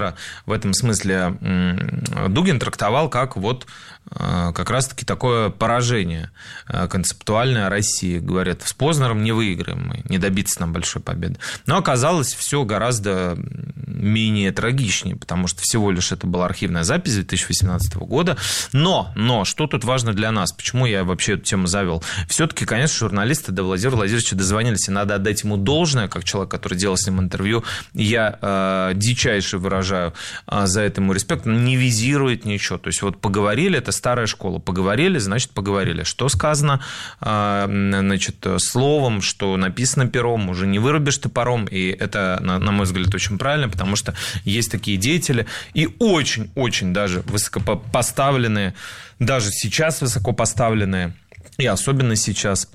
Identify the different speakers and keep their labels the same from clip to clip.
Speaker 1: Познера в этом смысле Дугин трактовал как вот как раз-таки такое поражение концептуальное России. Говорят, с Познером не выиграем мы, не добиться нам большой победы. Но оказалось все гораздо менее трагичнее, потому что всего лишь это была архивная запись 2018 года. Но, что тут важно для нас? Почему я вообще эту тему завел? Все-таки, конечно, журналисты до Владимира Владимировича дозвонились, и надо отдать ему должное, как человек, который делал с ним интервью. Я дичайше выражаю за это ему респект. Не визирует ничего. То есть, вот поговорили, это старая школа. Поговорили, значит, поговорили. Что сказано, значит, словом, что написано пером, уже не вырубишь топором. И это, на мой взгляд, очень правильно, потому что есть такие деятели и очень-очень даже высокопоставленные, даже сейчас высокопоставленные, и особенно сейчас.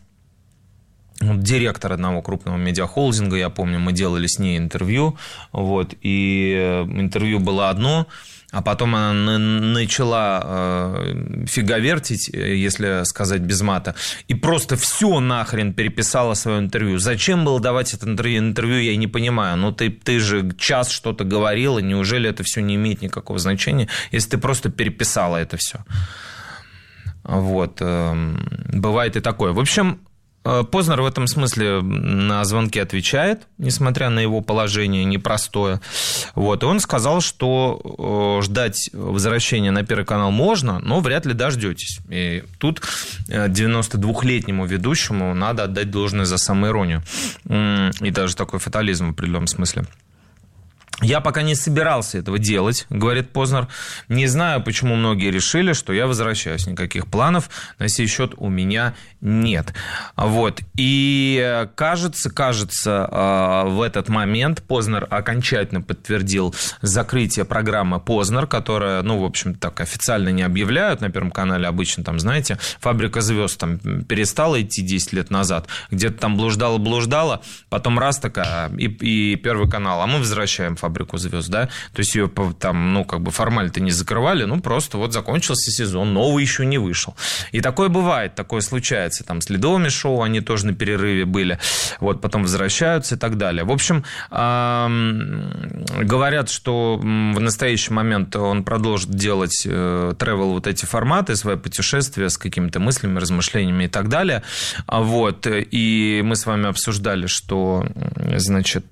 Speaker 1: Директор одного крупного медиахолдинга, я помню, мы делали с ней интервью, вот, и интервью было одно, а потом она начала фиговертить, если сказать без мата, и просто все нахрен переписала свое интервью. Зачем было давать это интервью, я не понимаю. Ну, ты же час что-то говорила, неужели это все не имеет никакого значения, если ты просто переписала это все? Вот, бывает и такое. В общем, Познер в этом смысле на звонки отвечает, несмотря на его положение непростое. Вот. И он сказал, что ждать возвращения на Первый канал можно, но вряд ли дождетесь. И тут 92-летнему ведущему надо отдать должное за самоиронию. И даже такой фатализм в определенном смысле. Я пока не собирался этого делать, говорит Познер. Не знаю, почему многие решили, что я возвращаюсь. Никаких планов на сей счет у меня нет. Вот. И кажется, в этот момент Познер окончательно подтвердил закрытие программы «Познер», которая, в общем-то, так официально не объявляют. На Первом канале обычно, там, знаете, «Фабрика звезд» там перестала идти 10 лет назад. Где-то там блуждала, потом раз такая, и Первый канал, а мы возвращаем «Фабрику звезд», да, то есть ее там, формально-то не закрывали, просто вот закончился сезон, новый еще не вышел. И такое бывает, такое случается, там, с ледовыми шоу, они тоже на перерыве были, вот, потом возвращаются и так далее. В общем, говорят, что в настоящий момент он продолжит делать travel, вот эти форматы, свои путешествия с какими-то мыслями, размышлениями и так далее, вот, и мы с вами обсуждали, что, значит,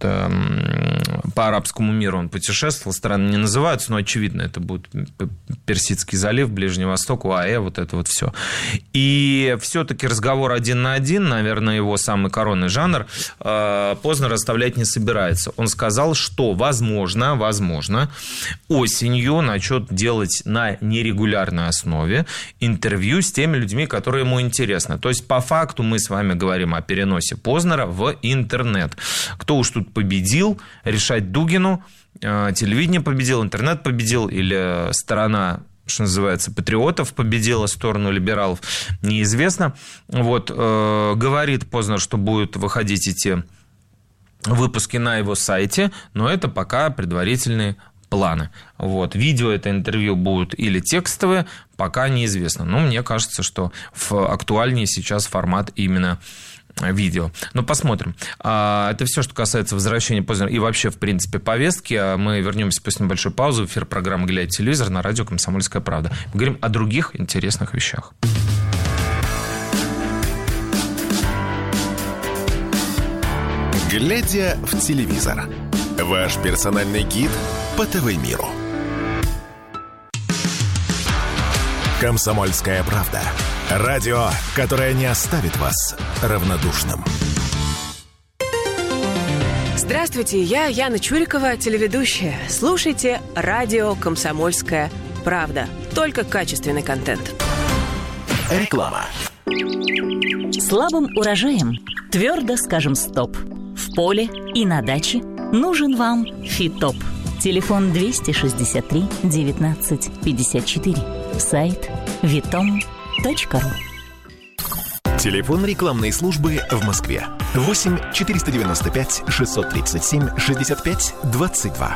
Speaker 1: по арабскому миру он путешествовал, страны не называются, но, очевидно, это будет Персидский залив, Ближний Восток, УАЭ, вот это вот все. И все-таки разговор один на один, наверное, его самый коронный жанр, Познер оставлять не собирается. Он сказал, что, возможно, осенью начнет делать на нерегулярной основе интервью с теми людьми, которые ему интересны. То есть, по факту, мы с вами говорим о переносе Познера в интернет. Кто уж тут победил, решать Дугину. Телевидение победило, интернет победил, или сторона, что называется, патриотов победила сторону либералов, неизвестно. Вот, говорит Познер, что будут выходить эти выпуски на его сайте, но это пока предварительные планы. Вот. Видео это интервью будут или текстовые, пока неизвестно. Но мне кажется, что актуальнее сейчас формат именно видео. Но посмотрим. Это все, что касается возвращения Познера и вообще, в принципе, повестки. Мы вернемся после небольшой паузы. В эфир программы «Глядя телевизор» на радио «Комсомольская правда». Поговорим о других интересных вещах.
Speaker 2: «Глядя в телевизор» – ваш персональный гид по ТВ-миру. «Комсомольская правда». Радио, которое не оставит вас равнодушным.
Speaker 3: Здравствуйте, я Яна Чурикова, телеведущая. Слушайте радио «Комсомольская правда». Только качественный контент.
Speaker 2: Реклама.
Speaker 4: Слабым урожаем твердо скажем «стоп». В поле и на даче нужен вам «Фитоп». Телефон 263 19 54. Сайт vitom.ru.
Speaker 2: Телефон рекламной службы в Москве 8 495 637 65 22.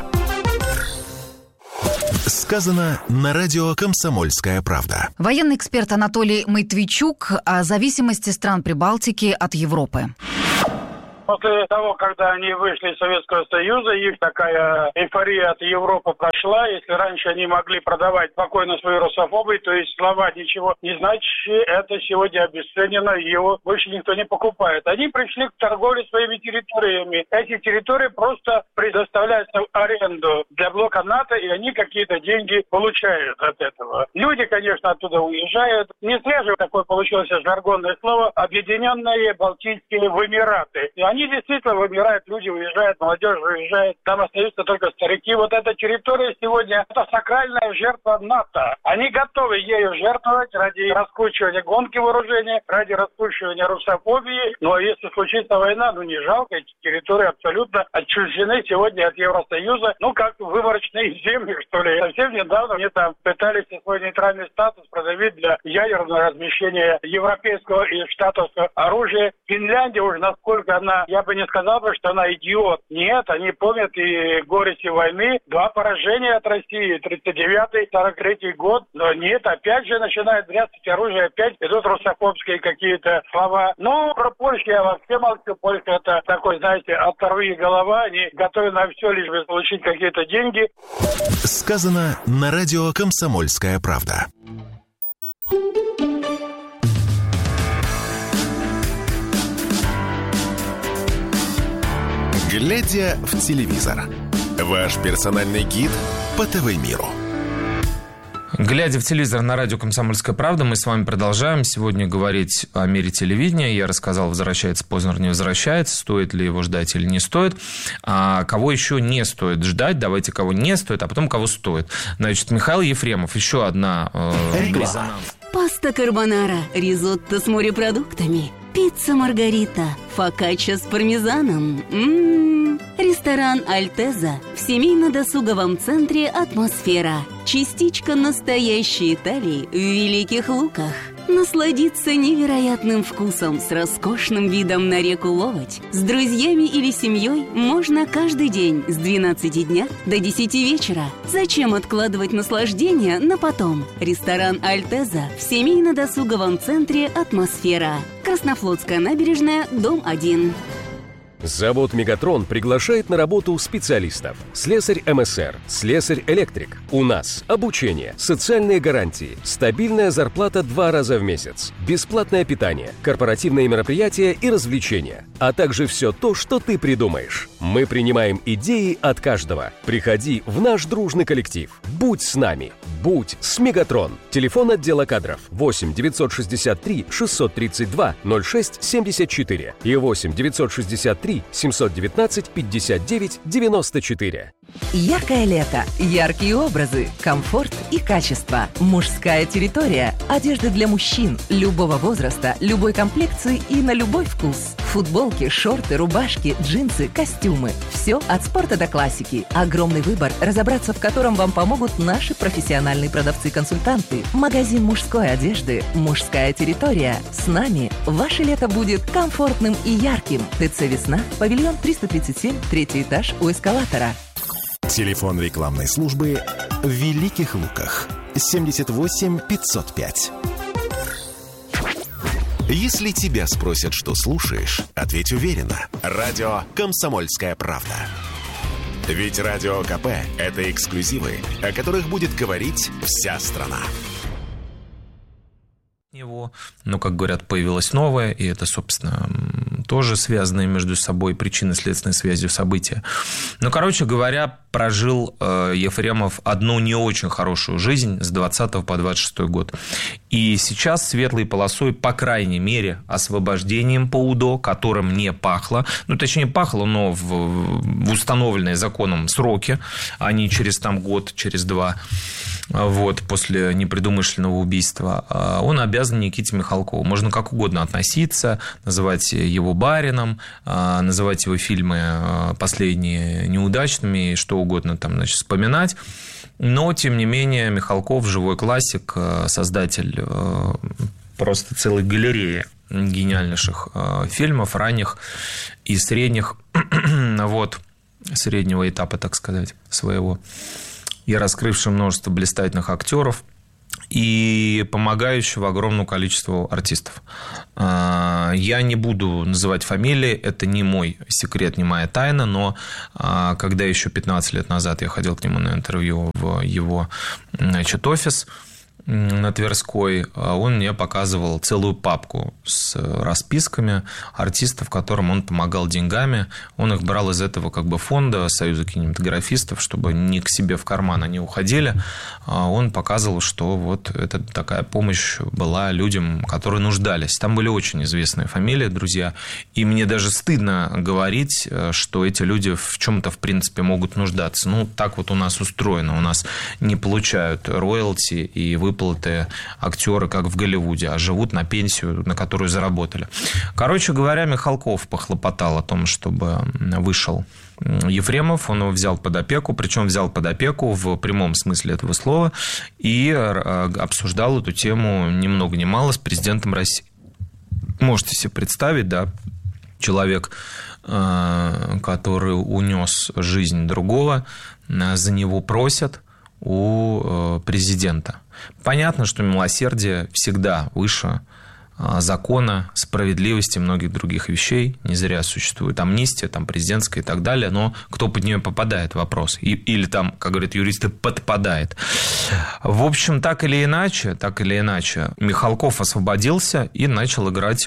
Speaker 2: Сказано на радио «Комсомольская правда».
Speaker 5: Военный эксперт Анатолий Майтвичук о зависимости стран Прибалтики от Европы. После того, когда они вышли из Советского Союза, их такая эйфория от Европы прошла. Если раньше они могли продавать спокойно свою русофобию, то есть слова ничего не значащие, это сегодня обесценено, его больше никто не покупает. Они пришли к торговле своими территориями. Эти территории просто предоставляются в аренду для блока НАТО, и они какие-то деньги получают от этого. Люди, конечно, оттуда уезжают. Не зря же такое получилось жаргонное слово «Объединенные Балтийские Эмираты». И они действительно вымирают, люди уезжают, молодежь уезжает, там остаются только старики. Вот эта территория сегодня – это сакральная жертва НАТО. Они готовы ею жертвовать ради раскручивания гонки вооружения, ради раскручивания русофобии. Но если случится война, не жалко, эти территории абсолютно отчуждены сегодня от Евросоюза. Как выборочные земли, что ли. Совсем недавно они там пытались свой нейтральный статус продавить для ядерного размещения европейского и штатовского оружия. Финляндия уже насколько она, я бы не сказал, что она идиот. Нет, они помнят и горести войны, 2 поражения от России, 39-й, 43-й год. Но нет, опять же начинают бряцать оружие, опять идут русофобские какие-то слова. Про Польшу я вообще молчу. Польша это такой, знаете, оторви голова, они готовы на все, лишь бы получить какие-то деньги.
Speaker 2: Сказано на радио «Комсомольская правда». Глядя в телевизор. Ваш персональный гид по ТВ-миру.
Speaker 1: Глядя в телевизор на радио «Комсомольская правда», мы с вами продолжаем сегодня говорить о мире телевидения. Я рассказал, возвращается Познер, не возвращается, стоит ли его ждать или не стоит. А кого еще не стоит ждать, давайте кого не стоит, а потом кого стоит. Значит, Михаил Ефремов, еще одна резонанс.
Speaker 6: Паста карбонара, ризотто с морепродуктами, пицца маргарита, фокачча с пармезаном. Ресторан «Альтеза» в семейно-досуговом центре «Атмосфера». Частичка настоящей Италии в Великих Луках. Насладиться невероятным вкусом с роскошным видом на реку Ловоть. С друзьями или семьей можно каждый день с 12 дня до 10 вечера. Зачем откладывать наслаждение на потом? Ресторан «Альтеза» в семейно-досуговом центре «Атмосфера». Краснофлотская набережная, дом 1.
Speaker 7: Завод «Мегатрон» приглашает на работу специалистов. Слесарь МСР, слесарь-электрик. У нас обучение, социальные гарантии, стабильная зарплата 2 раза в месяц, бесплатное питание, корпоративные мероприятия и развлечения, а также все то, что ты придумаешь. Мы принимаем идеи от каждого. Приходи в наш дружный коллектив. Будь с нами. Будь с «Мегатрон». Телефон отдела кадров 8 963 632 06 74 и 8 963 719 59 94.
Speaker 8: Яркое лето, яркие образы, комфорт и качество. Мужская территория. Одежда для мужчин любого возраста, любой комплекции и на любой вкус. Футболки, шорты, рубашки, джинсы, костюмы. Все от спорта до классики. Огромный выбор, разобраться в котором вам помогут наши профессиональные продавцы-консультанты. Магазин мужской одежды «Мужская территория». С нами ваше лето будет комфортным и ярким. ТЦ «Весна», павильон 337, 3-й этаж у эскалатора.
Speaker 2: Телефон рекламной службы в Великих Луках 78 505. Если тебя спросят, что слушаешь, ответь уверенно. Радио «Комсомольская правда». Ведь Радио КП – это эксклюзивы, о которых будет говорить вся страна.
Speaker 1: Как говорят, появилось новое, и это, собственно, тоже связанные между собой причинно-следственной связью события. Короче говоря, прожил Ефремов одну не очень хорошую жизнь с 20 по 26 год. И сейчас светлой полосой, по крайней мере, освобождением по УДО, которым не пахло, точнее, пахло, но в установленные законом сроки, а не через год, через 2, после непредумышленного убийства, он обязан Никите Михалкову. Можно как угодно относиться, называть его барином, называть его фильмы последние неудачными и что угодно вспоминать. Но, тем не менее, Михалков – живой классик, создатель просто целой галереи гениальнейших фильмов, ранних и средних, среднего этапа, так сказать, своего, и раскрывший множество блистательных актеров. и помогающего огромному количеству артистов. Я не буду называть фамилии, это не мой секрет, не моя тайна, но когда еще 15 лет назад я ходил к нему на интервью в его, значит, офис на Тверской, он мне показывал целую папку с расписками артистов, которым он помогал деньгами. Он их брал из этого как бы фонда Союза кинематографистов, чтобы ни к себе в карман они уходили. Он показывал, что вот это такая помощь была людям, которые нуждались. Там были очень известные фамилии, друзья. И мне даже стыдно говорить, что эти люди в чем-то, в принципе, могут нуждаться. Ну, так вот у нас устроено. У нас не получают роялти и выплаты актеры, как в Голливуде, а живут на пенсию, на которую заработали. Короче говоря, Михалков похлопотал о том, чтобы вышел Ефремов, он его взял под опеку, причем взял под опеку в прямом смысле этого слова, и обсуждал эту тему ни много ни мало с президентом России. Можете себе представить, да, человек, который унес жизнь другого, за него просят у президента. Понятно, что милосердие всегда выше закона, справедливости и многих других вещей. Не зря существует амнистия, там, президентская и так далее, но кто под нее попадает, вопрос. Или там, как говорят юристы, подпадает. В общем, так или иначе, Михалков освободился и начал играть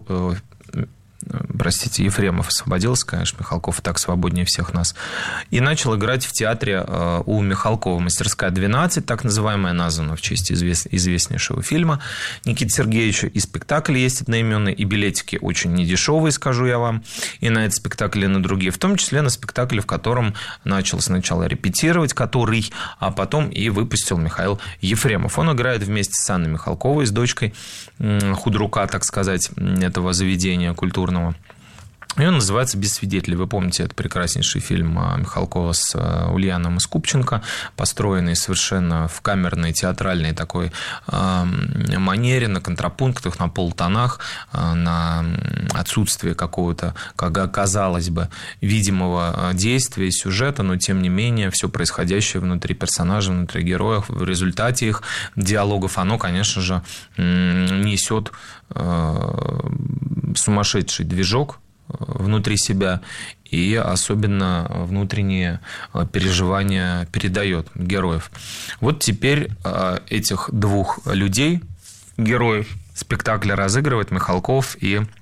Speaker 1: Ефремов освободился, конечно, Михалков и так свободнее всех нас. И начал играть в театре у Михалкова. «Мастерская 12», так называемая, названа в честь известнейшего фильма Никиты Сергеевича. И спектакль есть одноименный, и билетики очень недешевые, скажу я вам. И на этот спектакль, и на другие. В том числе на спектакле, в котором начал сначала репетировать, а потом и выпустил Михаил Ефремов. Он играет вместе с Анной Михалковой, с дочкой худрука, так сказать, этого заведения культурного. И он называется «Без свидетелей». Вы помните, это прекраснейший фильм Михалкова с Ульяновым и Скупченко, построенный совершенно в камерной, театральной такой манере, на контрапунктах, на полутонах, на отсутствие какого-то, как казалось бы, видимого действия и сюжета, но тем не менее все происходящее внутри персонажей, внутри героев, в результате их диалогов, оно, конечно же, несет сумасшедший движок внутри себя, и особенно внутренние переживания передает героев. Вот теперь этих двух людей, героев спектакля, разыгрывает Михалкова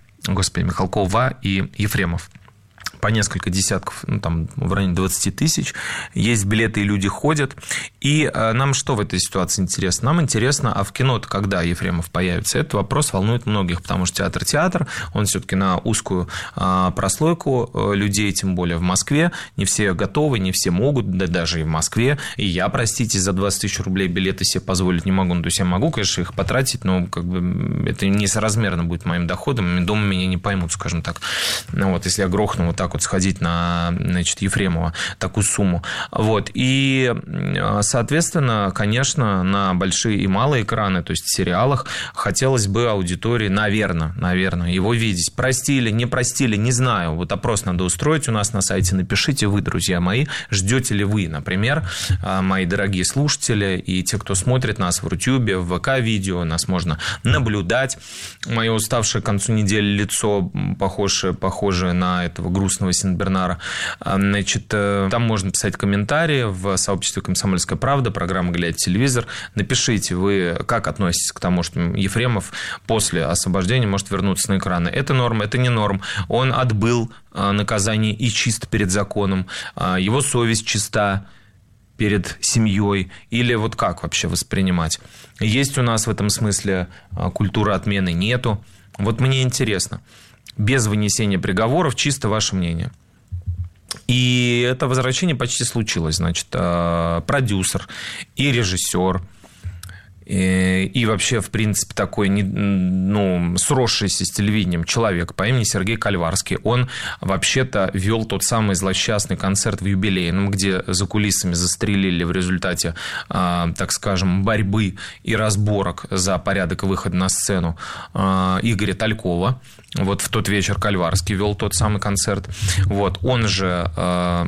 Speaker 1: и Ефремов. По несколько десятков, там в районе 20 тысяч. Есть билеты, и люди ходят. И нам что в этой ситуации интересно? Нам интересно, а в кино-то когда Ефремов появится? Этот вопрос волнует многих, потому что театр, он все-таки на узкую прослойку людей, тем более в Москве. Не все готовы, не все могут, да даже и в Москве. И я, простите, за 20 тысяч рублей билеты себе позволить не могу. Ну, то есть я могу, конечно, их потратить, но как бы это несоразмерно будет моим доходом. Дома меня не поймут, скажем так. Ну, вот, если я грохну вот так вот сходить на, значит, Ефремова такую сумму. Вот. И, соответственно, конечно, на большие и малые экраны, то есть в сериалах, хотелось бы аудитории, наверное, его видеть. Простили, не простили, не знаю. Вот опрос надо устроить у нас на сайте. Напишите вы, друзья мои, ждете ли вы, например, мои дорогие слушатели и те, кто смотрит нас в Рутюбе, в ВК-видео, нас можно наблюдать. Мое уставшее к концу недели лицо, похожее на этого грустного Сен-Бернара. Значит, там можно писать комментарии в сообществе «Комсомольская правда», программа «Глядя телевизор». Напишите, вы как относитесь к тому, что Ефремов после освобождения может вернуться на экраны. Это норм, это не норм. Он отбыл наказание и чист перед законом. Его совесть чиста перед семьей, или вот как вообще воспринимать? Есть у нас в этом смысле культура отмены? Нету. Вот мне интересно. Без вынесения приговоров, чисто ваше мнение. И это возвращение почти случилось. Значит, продюсер и режиссер, и вообще, в принципе, такой, сросшийся с телевидением человек по имени Сергей Кальварский, он вообще-то вел тот самый злосчастный концерт в юбилейном, где за кулисами застрелили в результате, так скажем, борьбы и разборок за порядок выхода на сцену Игоря Талькова. Вот в тот вечер Кальварский вел тот самый концерт. Вот. Он же,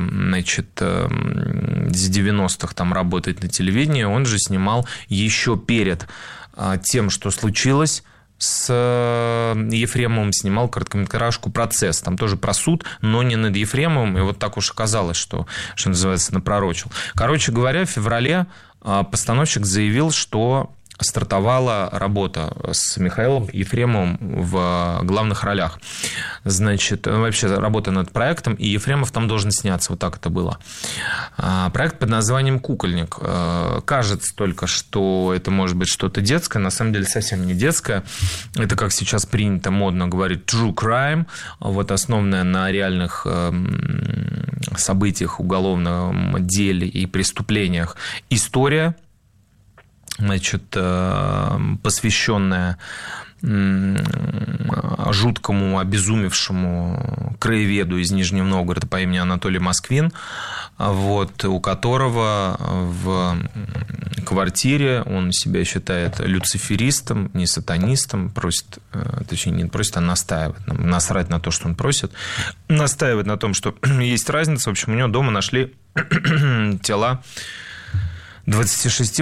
Speaker 1: значит, с 90-х там работает на телевидении, он же снимал еще перед тем, что случилось с Ефремовым, снимал короткометражку «Процесс». Там тоже про суд, но не над Ефремовым. И вот так уж оказалось, что называется, напророчил. Короче говоря, в феврале постановщик заявил, что стартовала работа с Михаилом Ефремовым в главных ролях. Значит, вообще работа над проектом, и Ефремов там должен сняться. Вот так это было. Проект под названием «Кукольник». Кажется только, что это может быть что-то детское. На самом деле совсем не детское. Это, как сейчас принято модно говорить, true crime. Вот основанная на реальных событиях, уголовном деле и преступлениях история, значит, посвященная жуткому, обезумевшему краеведу из Нижнего Новгорода по имени Анатолий Москвин, вот, у которого в квартире он себя считает люциферистом, не сатанистом, просит, точнее, не просит, а настаивает, насрать на то, что он просит, настаивает на том, что есть разница. В общем, у него дома нашли тела 26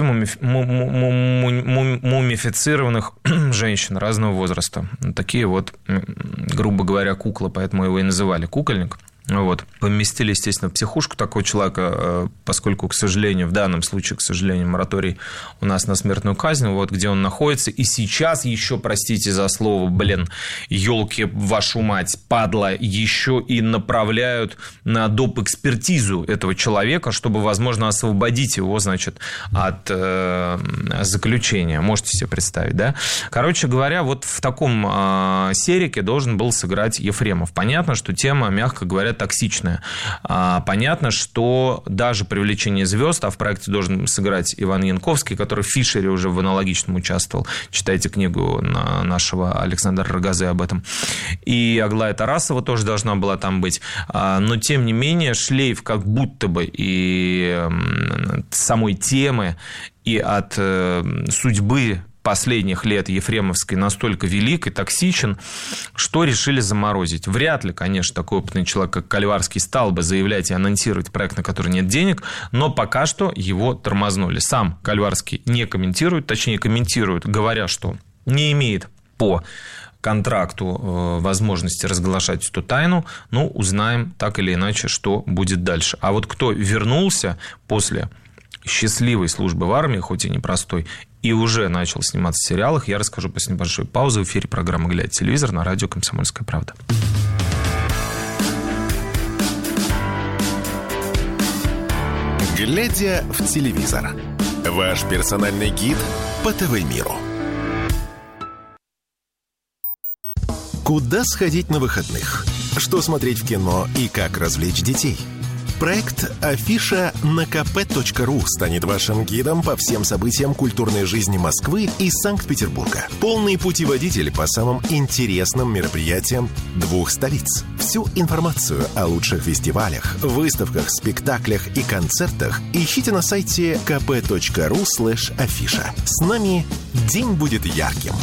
Speaker 1: мумифицированных женщин разного возраста. Такие вот, грубо говоря, куклы, поэтому его и называли «Кукольник». Вот. Поместили, естественно, в психушку такого человека, поскольку, к сожалению, в данном случае, к сожалению, мораторий у нас на смертную казнь, вот где он находится. И сейчас еще, простите за слово, елки вашу мать, падла, еще и направляют на доп. Экспертизу этого человека, чтобы, возможно, освободить его, значит, от заключения. Можете себе представить, да? Короче говоря, вот в таком серике должен был сыграть Ефремов. Понятно, что тема, мягко говоря, токсичная. Понятно, что даже привлечение звезд, а в проекте должен сыграть Иван Янковский, который в «Фишере» уже в аналогичном участвовал. Читайте книгу нашего Александра Рогозы об этом. И Аглая Тарасова тоже должна была там быть. Но, тем не менее, шлейф как будто бы и самой темы, и от судьбы последних лет Ефремовской настолько велик и токсичен, что решили заморозить. Вряд ли, конечно, такой опытный человек, как Кальварский, стал бы заявлять и анонсировать проект, на который нет денег, но пока что его тормознули. Сам Кальварский не комментирует, точнее комментирует, говоря, что не имеет по контракту возможности разглашать эту тайну, но узнаем так или иначе, что будет дальше. А вот кто вернулся после счастливой службы в армии, хоть и непростой, и уже начал сниматься в сериалах, я расскажу после небольшой паузы в эфире программы «Глядя телевизор» на радио «Комсомольская правда».
Speaker 2: «Глядя в телевизор» – ваш персональный гид по ТВ-миру. Куда сходить на выходных? Что смотреть в кино и как развлечь детей? Проект «Афиша» на kp.ru станет вашим гидом по всем событиям культурной жизни Москвы и Санкт-Петербурга. Полный путеводитель по самым интересным мероприятиям двух столиц. Всю информацию о лучших фестивалях, выставках, спектаклях и концертах ищите на сайте kp.ru/афиша. С нами день будет ярким.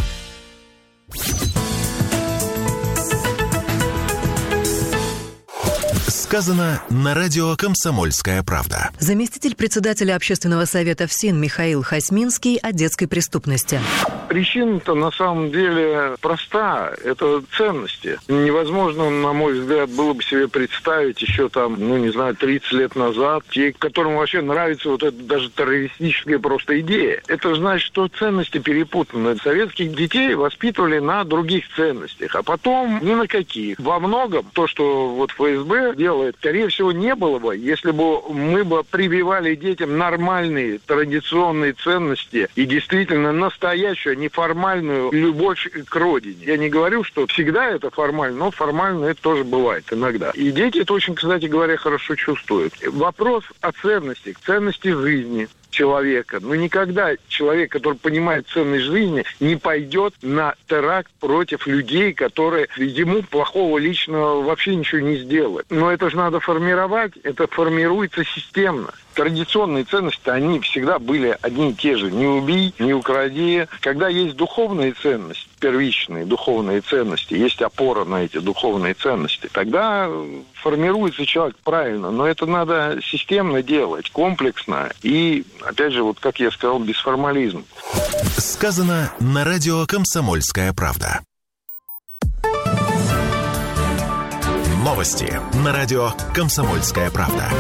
Speaker 2: Сказано на радио «Комсомольская правда».
Speaker 9: Заместитель председателя общественного совета ФСИН Михаил Хасьминский о детской преступности.
Speaker 10: Причина-то на самом деле проста. Это ценности. Невозможно, на мой взгляд, было бы себе представить еще там, 30 лет назад, те, которым вообще нравится вот эта даже террористическая просто идея. Это значит, что ценности перепутаны. Советских детей воспитывали на других ценностях, а потом ни на каких. Во многом то, что вот ФСБ делает, скорее всего, не было бы, если бы мы бы прививали детям нормальные традиционные ценности и действительно настоящую, неформальную любовь к родине. Я не говорю, что всегда это формально, но формально это тоже бывает иногда. И дети это очень, кстати говоря, хорошо чувствуют. Вопрос о ценностях, ценности жизни человека. Но никогда человек, который понимает ценность жизни, не пойдет на теракт против людей, которые ему плохого личного вообще ничего не сделают. Но это же надо формировать, это формируется системно. Традиционные ценности, они всегда были одни и те же. Не убей, не укради. Когда есть духовные ценности, первичные духовные ценности, есть опора на эти духовные ценности, тогда формируется человек правильно. Но это надо системно делать, комплексно и, опять же, вот как я сказал, без формализма.
Speaker 2: Сказано на радио «Комсомольская правда». Новости на радио «Комсомольская правда».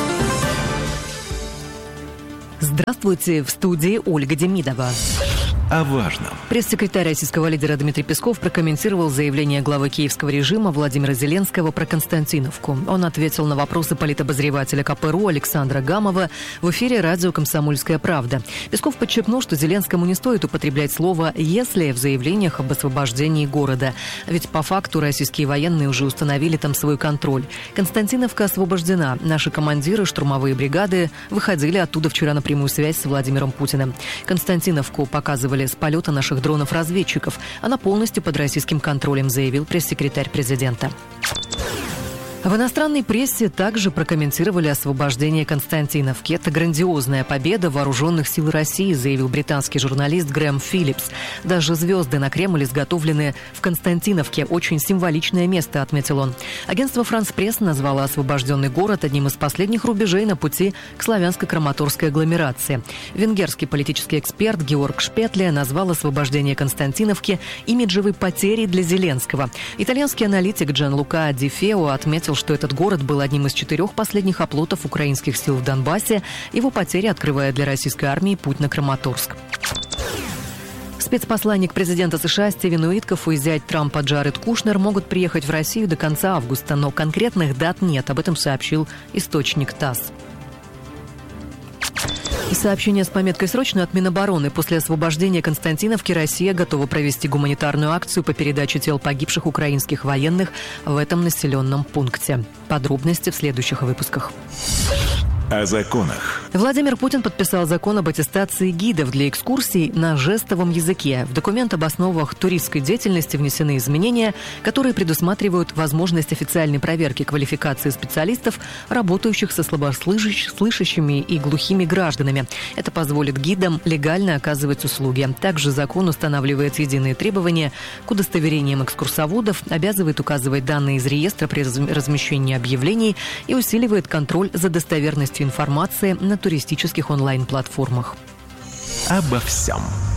Speaker 9: Здравствуйте, в студии Ольга Демидова.
Speaker 2: О важном.
Speaker 9: Пресс-секретарь российского лидера Дмитрий Песков прокомментировал заявление главы киевского режима Владимира Зеленского про Константиновку. Он ответил на вопросы политобозревателя КПРУ Александра Гамова в эфире радио «Комсомольская правда». Песков подчеркнул, что Зеленскому не стоит употреблять слово «если» в заявлениях об освобождении города. Ведь по факту российские военные уже установили там свой контроль. Константиновка освобождена. Наши командиры, штурмовые бригады выходили оттуда вчера на прямую связь с Владимиром Путиным. Константиновку показывали с полета наших дронов-разведчиков. Она полностью под российским контролем, заявил пресс-секретарь президента. В иностранной прессе также прокомментировали освобождение Константиновки. Это грандиозная победа вооруженных сил России, заявил британский журналист Грэм Филлипс. Даже звезды на Кремль изготовлены в Константиновке. Очень символичное место, отметил он. Агентство «Франс Пресс» назвало освобожденный город одним из последних рубежей на пути к славянско-краматорской агломерации. Венгерский политический эксперт Георг Шпетле назвал освобождение Константиновки имиджевой потерей для Зеленского. Итальянский аналитик Джанлука Ди Фео отметил, что этот город был одним из 4 последних оплотов украинских сил в Донбассе. Его потеря открывает для российской армии путь на Краматорск. Спецпосланник президента США Стивен Уиткоф и зять Трампа Джаред Кушнер могут приехать в Россию до конца августа, но конкретных дат нет. Об этом сообщил источник ТАСС. И сообщение с пометкой «Срочно» от Минобороны. После освобождения Константиновки Россия готова провести гуманитарную акцию по передаче тел погибших украинских военных в этом населенном пункте. Подробности в следующих выпусках.
Speaker 2: О законах.
Speaker 9: Владимир Путин подписал закон об аттестации гидов для экскурсий на жестовом языке. В документ об основах туристской деятельности внесены изменения, которые предусматривают возможность официальной проверки квалификации специалистов, работающих со слабослышащими и глухими гражданами. Это позволит гидам легально оказывать услуги. Также закон устанавливает единые требования к удостоверениям экскурсоводов, обязывает указывать данные из реестра при размещении объявлений и усиливает контроль за достоверностью информации на туристических онлайн-платформах.
Speaker 2: Обо всем.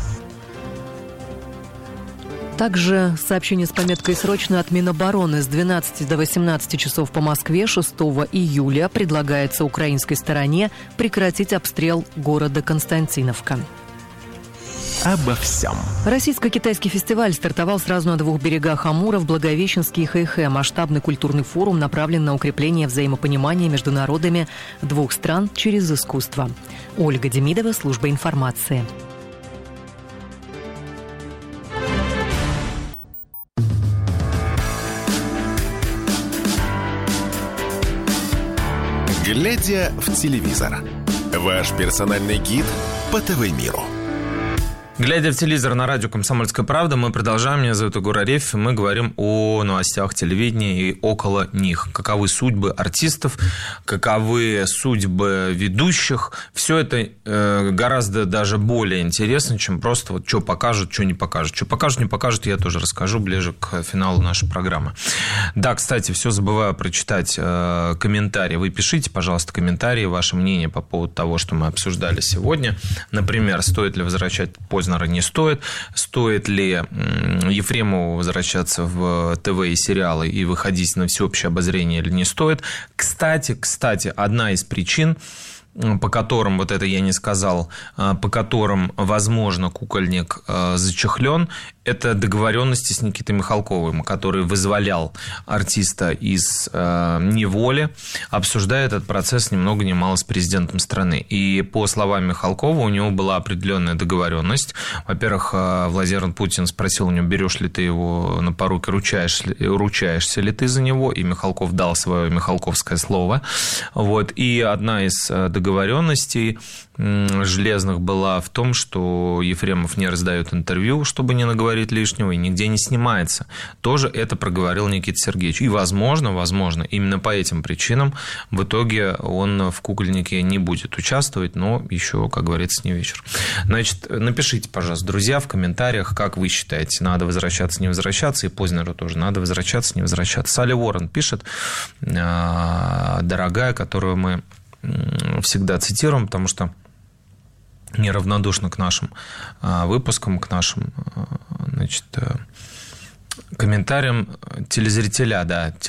Speaker 9: Также сообщение с пометкой «Срочно» от Минобороны. С 12 до 18 часов по Москве 6 июля предлагается украинской стороне прекратить обстрел города Константиновка.
Speaker 2: Обо всем.
Speaker 9: Российско-китайский фестиваль стартовал сразу на 2 берегах Амура в Благовещенске и Хэйхэ. Масштабный культурный форум направлен на укрепление взаимопонимания между народами 2 стран через искусство. Ольга Демидова, служба информации.
Speaker 2: Глядя в телевизор. Ваш персональный гид по ТВ-миру.
Speaker 1: Глядя в телевизор на радио «Комсомольская правда», мы продолжаем. Меня зовут Егор Арефьев, и мы говорим о новостях телевидения и около них. Каковы судьбы артистов, каковы судьбы ведущих. Все это гораздо даже более интересно, чем просто вот что покажут, что не покажут. Что покажут, не покажут, я тоже расскажу ближе к финалу нашей программы. Да, кстати, все забываю прочитать комментарии. Вы пишите, пожалуйста, комментарии, ваше мнение по поводу того, что мы обсуждали сегодня. Например, стоит ли возвращать Познера, не стоит. Стоит ли Ефремову возвращаться в ТВ и сериалы и выходить на всеобщее обозрение или не стоит. Кстати, одна из причин, по которым, вот это я не сказал, по которым, возможно, кукольник зачехлен, это договоренности с Никитой Михалковым, который вызволял артиста из неволи, обсуждая этот процесс ни много ни мало с президентом страны. И по словам Михалкова, у него была определенная договоренность. Во-первых, Владимир Путин спросил у него, берешь ли ты его на поруки, ручаешься ли ты за него, и Михалков дал свое михалковское слово. Вот. И одна из договоренностей железных была в том, что Ефремов не раздает интервью, чтобы не наговорить лишнего, и нигде не снимается. Тоже это проговорил Никита Сергеевич. И, возможно, именно по этим причинам в итоге он в «Кукольнике» не будет участвовать, но еще, как говорится, не вечер. Значит, напишите, пожалуйста, друзья, в комментариях, как вы считаете, надо возвращаться, не возвращаться, и Познеру тоже надо возвращаться, не возвращаться. Салли Уоррен пишет, дорогая, которую мы всегда цитируем, потому что неравнодушны к нашим выпускам, к нашим, значит, комментариям. Телезрителя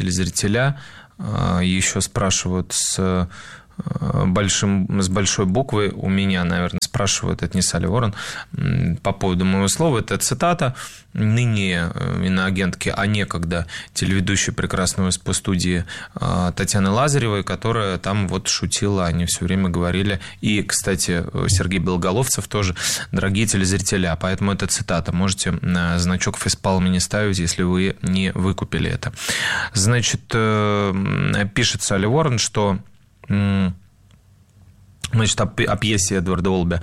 Speaker 1: еще спрашивают с большой буквы. У меня, наверное, спрашивают, это не Салли Уоррен, по поводу моего слова. Это цитата ныне иноагентки, а некогда телеведущей прекрасной ОСП-студии Татьяны Лазаревой, которая там вот шутила, они все время говорили. И, кстати, Сергей Белоголовцев тоже, дорогие телезрители, поэтому это цитата. Можете значок фейспалма не ставить, если вы не выкупили это. Значит, пишет Салли Уоррен, что... Значит, о пьесе Эдварда Олби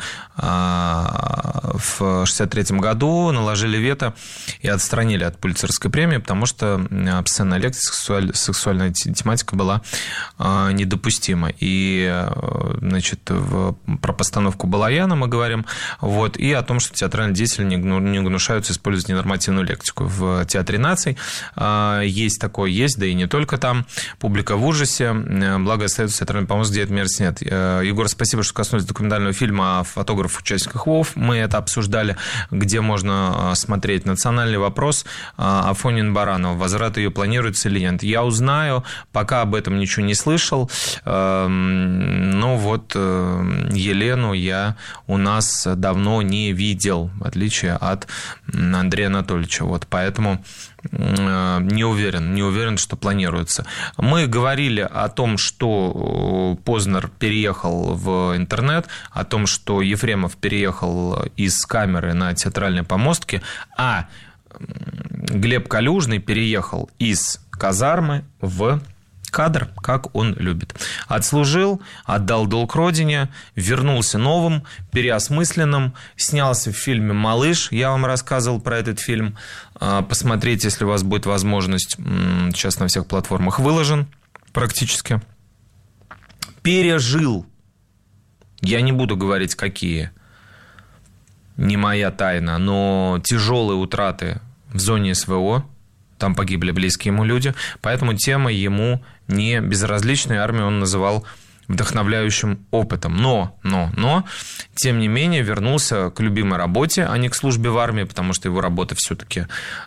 Speaker 1: в 1963 году наложили вето и отстранили от Пулитцеровской премии, потому что обсценная лексика, сексуальная тематика была недопустима. И, значит, про постановку Балаяна мы говорим, вот, и о том, что театральные деятели не гнушаются использовать ненормативную лексику. В Театре наций есть такое, есть, да и не только там. Публика в ужасе, благо остается театральный помост, где этой мерзости нет. Егор, спасибо, что коснулись документального фильма о фотографах-участниках ВОВ. Мы это обсуждали, где можно смотреть. Национальный вопрос. Афонин Баранова. Возврат ее планируется или нет? Я узнаю. Пока об этом ничего не слышал. Но вот Елену я у нас давно не видел, в отличие от Андрея Анатольевича. Вот поэтому... Не уверен, что планируется. Мы говорили о том, что Познер переехал в интернет, о том, что Ефремов переехал из камеры на театральной помостке, а Глеб Калюжный переехал из казармы в кадр, как он любит. Отслужил, отдал долг родине, вернулся новым, переосмысленным, снялся в фильме «Малыш». Я вам рассказывал про этот фильм. Посмотрите, если у вас будет возможность. Сейчас на всех платформах выложен практически. Пережил. Я не буду говорить, какие. Не моя тайна, но тяжелые утраты в зоне СВО. Там погибли близкие ему люди. Поэтому тема ему не безразлична. Армию он называл вдохновляющим опытом. Но, тем не менее, вернулся к любимой работе, а не к службе в армии, потому что его работа все-таки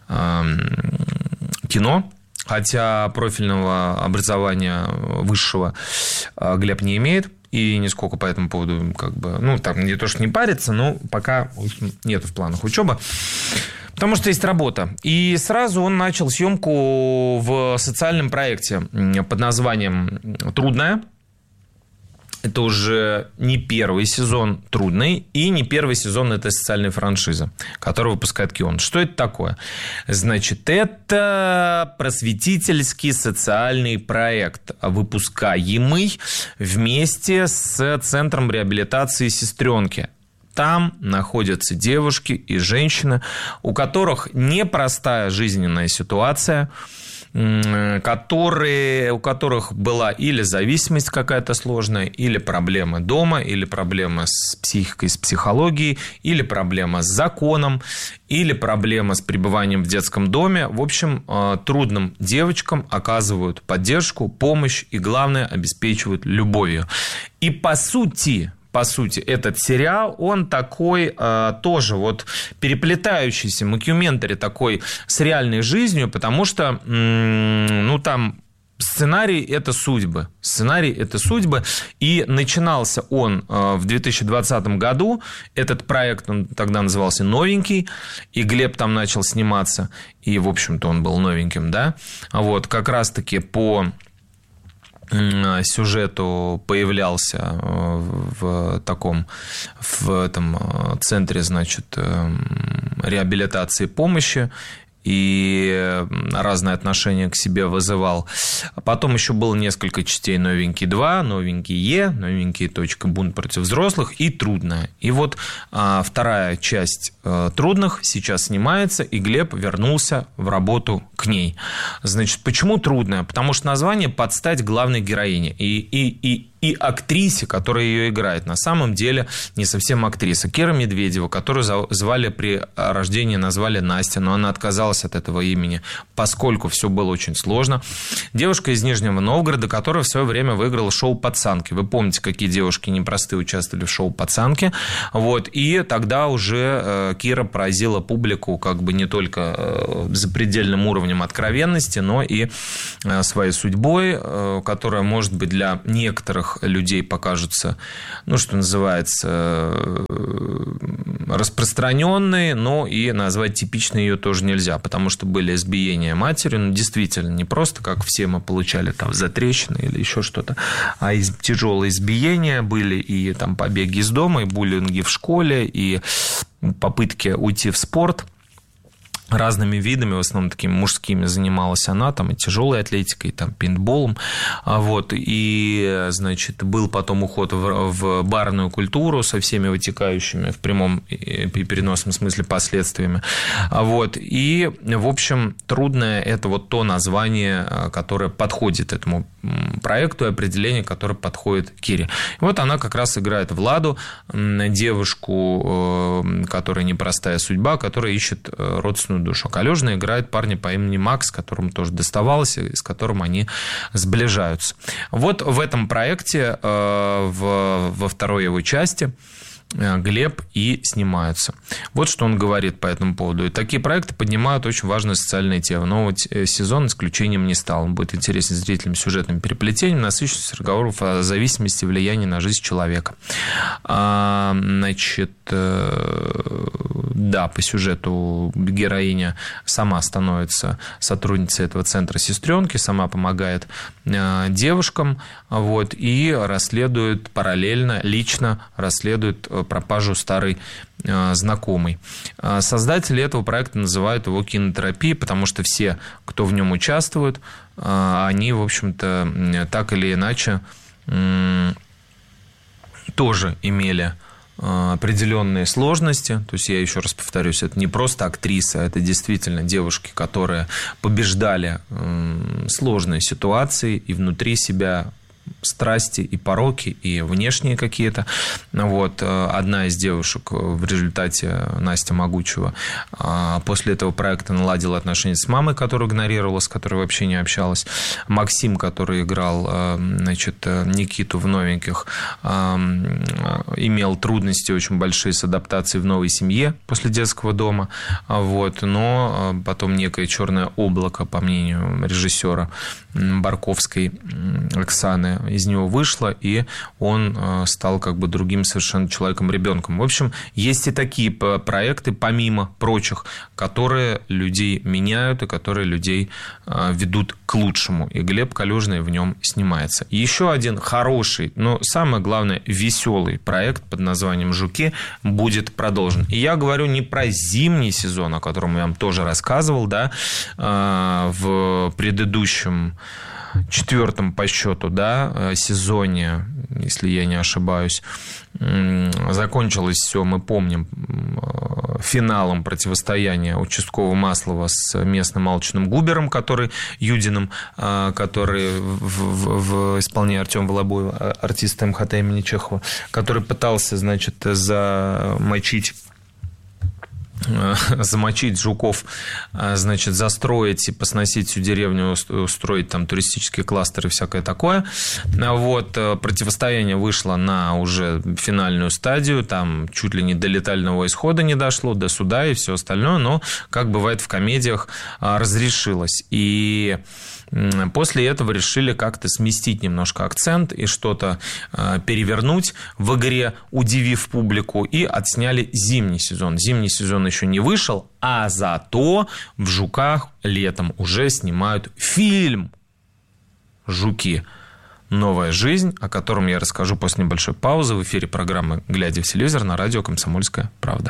Speaker 1: кино. Хотя профильного образования высшего Глеб не имеет. И нисколько по этому поводу, там не то, что не парится, но пока нет в планах учебы. Потому что есть работа. И сразу он начал съемку в социальном проекте под названием «Трудная». Это уже не первый сезон «Трудный» и не первый сезон этой социальной франшизы, которую выпускает КИОН. Что это такое? Значит, это просветительский социальный проект, выпускаемый вместе с Центром реабилитации «Сестренки». Там находятся девушки и женщины, у которых непростая жизненная ситуация, у которых была или зависимость какая-то сложная, или проблемы дома, или проблемы с психикой, с психологией, или проблема с законом, или проблема с пребыванием в детском доме. В общем, трудным девочкам оказывают поддержку, помощь и, главное, обеспечивают любовью. И по сути, этот сериал, он такой тоже вот переплетающийся мокюментари такой с реальной жизнью, потому что, там сценарий – это судьбы. И начинался он в 2020 году. Этот проект, он тогда назывался «Новенький», и Глеб там начал сниматься, и, в общем-то, он был новеньким, да. Вот, как раз-таки по сюжету появлялся в этом центре, значит, реабилитации помощи и разные отношения к себе вызывал. Потом еще было несколько частей: «Новенький 2», «Новенький Е», «Новенький. Бунт против взрослых» и «Трудная». И вот вторая часть «Трудных» сейчас снимается, и Глеб вернулся в работу к ней. Значит, почему «Трудная»? Потому что название под стать главной героине. И и актрисе, которая ее играет. На самом деле не совсем актриса. Кира Медведева, которую звали при рождении, назвали Настя, но она отказалась от этого имени, поскольку все было очень сложно. Девушка из Нижнего Новгорода, которая в свое время выиграла шоу «Пацанки». Вы помните, какие девушки непростые участвовали в шоу «Пацанки». Вот. И тогда уже Кира поразила публику как бы не только запредельным уровнем откровенности, но и своей судьбой, которая, может быть, для некоторых людей покажется, ну, что называется, распространенной, но и назвать типичной ее тоже нельзя, потому что были избиения матери, ну, действительно, не просто, как все мы получали там затрещины или еще что-то, а тяжелые избиения были, и там побеги из дома, и буллинги в школе, и попытки уйти в спорт. Разными видами, в основном такими мужскими, занималась она, там и тяжелой атлетикой, и там пейнтболом, вот, и, значит, был потом уход в барную культуру со всеми вытекающими в прямом и переносном смысле последствиями, вот, и, в общем, трудное это вот то название, которое подходит этому проекту, и определение, которое подходит Кире. И вот она как раз играет Владу, девушку, которая непростая судьба, которая ищет родственную душу. Калёжная играет парня по имени Макс, которому тоже доставалось, и с которым они сближаются. Вот в этом проекте, во второй его части, Глеб и снимаются. Вот что он говорит по этому поводу. И такие проекты поднимают очень важные социальные темы. Новый сезон исключением не стал. Он будет интересен зрителям сюжетным переплетением, насыщенностью разговоров о зависимости и влиянии на жизнь человека. Значит, да, по сюжету героиня сама становится сотрудницей этого центра сестренки, сама помогает девушкам, вот, и расследует параллельно, лично расследует пропажу старой знакомой. Создатели этого проекта называют его кинотерапией, потому что все, кто в нем участвует, они, в общем-то, так или иначе тоже имели определенные сложности. То есть, я еще раз повторюсь, это не просто актриса, это действительно девушки, которые побеждали сложные ситуации и внутри себя страсти и пороки, и внешние какие-то. Вот. Одна из девушек в результате, Настя Могучева, после этого проекта наладила отношения с мамой, которую игнорировала, с которой вообще не общалась. Максим, который играл, значит, Никиту в «Новеньких», имел трудности очень большие с адаптацией в новой семье после детского дома. Вот. Но потом некое черное облако, по мнению режиссера Барковской Оксаны, из него вышло, и он стал как бы другим совершенно человеком-ребенком. В общем, есть и такие проекты, помимо прочих, которые людей меняют и которые людей ведут к лучшему. И Глеб Калюжный в нем снимается. Еще один хороший, но самое главное, веселый проект под названием «Жуки» будет продолжен. И я говорю не про зимний сезон, о котором я вам тоже рассказывал, да, в предыдущем 4-м по счету, да, сезоне, если я не ошибаюсь, закончилось все, мы помним, финалом противостояния участкового Маслова с местным Алчным Губером, который Юдиным, который в исполнении Артема Волобоева, артиста МХТ имени Чехова, который пытался, значит, замочить жуков, значит, застроить и посносить всю деревню, устроить там туристические кластеры и всякое такое. Вот, противостояние вышло на уже финальную стадию, там чуть ли не до летального исхода не дошло, до суда и все остальное, но, как бывает в комедиях, разрешилось. И после этого решили как-то сместить немножко акцент и что-то перевернуть в игре, удивив публику, и отсняли зимний сезон. Зимний сезон еще не вышел, а зато в «Жуках» летом уже снимают фильм «Жуки. Новая жизнь», о котором я расскажу после небольшой паузы в эфире программы «Глядя в телевизор» на радио «Комсомольская правда».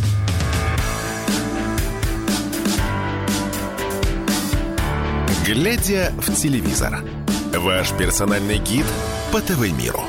Speaker 2: «Глядя в телевизор» – ваш персональный гид по ТВ-миру.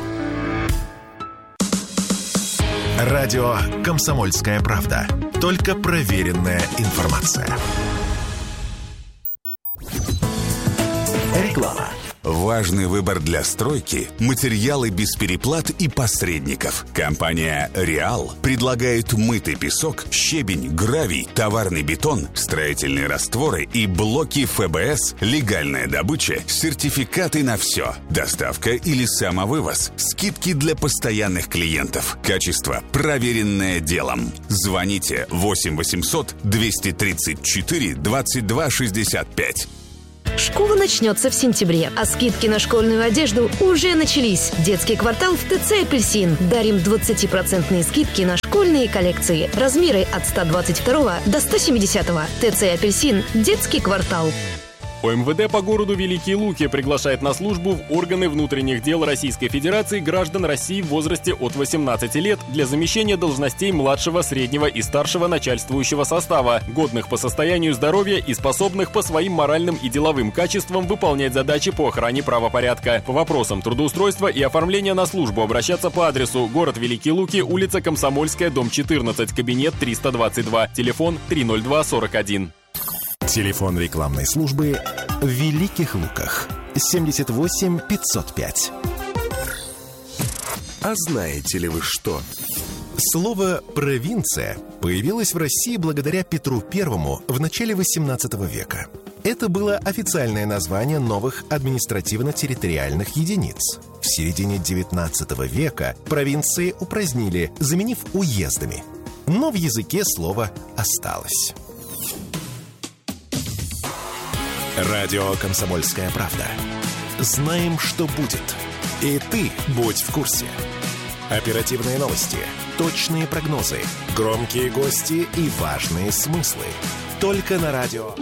Speaker 2: Радио «Комсомольская правда». Только проверенная информация. Реклама. Важный выбор для стройки – материалы без переплат и посредников. Компания «Реал» предлагает мытый песок, щебень, гравий, товарный бетон, строительные растворы и блоки ФБС, легальная добыча, сертификаты на все, доставка или самовывоз, скидки для постоянных клиентов, качество, проверенное делом. Звоните 8 800 234 22 65.
Speaker 11: Школа начнется в сентябре, а скидки на школьную одежду уже начались. Детский квартал в ТЦ «Апельсин». Дарим 20% скидки на школьные коллекции. Размеры от 122 до 170. ТЦ «Апельсин». Детский квартал.
Speaker 12: ОМВД по городу Великие Луки приглашает на службу в органы внутренних дел Российской Федерации граждан России в возрасте от 18 лет для замещения должностей младшего, среднего и старшего начальствующего состава, годных по состоянию здоровья и способных по своим моральным и деловым качествам выполнять задачи по охране правопорядка. По вопросам трудоустройства и оформления на службу обращаться по адресу: город Великие Луки, улица Комсомольская, дом 14, кабинет 322, телефон 30241.
Speaker 13: Телефон рекламной службы в Великих Луках 78 505.
Speaker 2: А знаете ли вы что?
Speaker 13: Слово «провинция» появилось в России благодаря Петру Первому в начале XVIII века. Это было официальное название новых административно-территориальных единиц. В середине XIX века провинции упразднили, заменив уездами. Но в языке слово осталось. Радио «Комсомольская правда». Знаем, что будет. И ты будь в курсе. Оперативные новости, точные прогнозы, громкие гости и важные смыслы. Только на радио.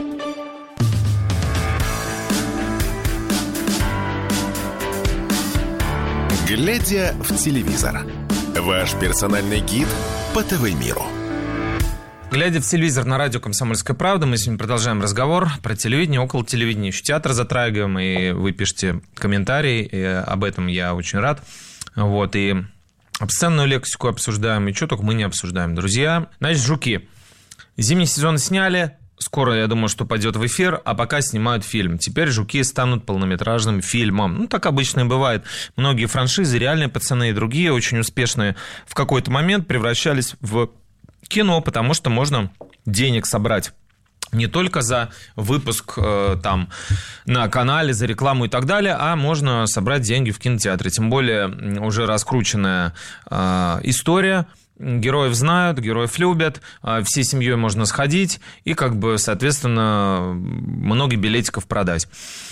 Speaker 13: Глядя в телевизор. Ваш персональный гид по ТВ-миру.
Speaker 1: Глядя в телевизор на радио «Комсомольская правда», мы сегодня продолжаем разговор про телевидение, около телевидения. Еще театр затрагиваем, и вы пишете комментарии, и об этом я очень рад. Вот, и обсценную лексику обсуждаем, и что только мы не обсуждаем. Друзья, значит, «Жуки». Зимний сезон сняли, скоро, я думаю, что пойдет в эфир, а пока снимают фильм. Теперь «Жуки» станут полнометражным фильмом. Ну, так обычно и бывает. Многие франшизы, «Реальные пацаны» и другие, очень успешные, в какой-то момент превращались в кино, потому что можно денег собрать не только за выпуск там на канале, за рекламу и так далее, а можно собрать деньги в кинотеатре. Тем более уже раскрученная история. Героев знают, героев любят, всей семьей можно сходить и, как бы, соответственно, много билетиков продать.